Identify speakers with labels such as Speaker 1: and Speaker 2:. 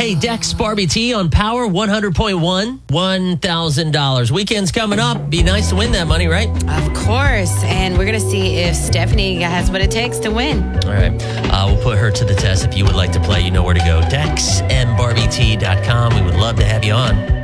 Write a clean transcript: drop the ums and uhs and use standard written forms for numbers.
Speaker 1: play Dex Barbie T on Power 100.1. $1,000. Weekend's coming up. Be nice to win that money, right?
Speaker 2: Of course. And we're going to see if Stephanie has what it takes to win.
Speaker 1: All right. We'll put her to the test. If you would like to play, you know where to go. DexandBarbieT.com. We would love to have you on.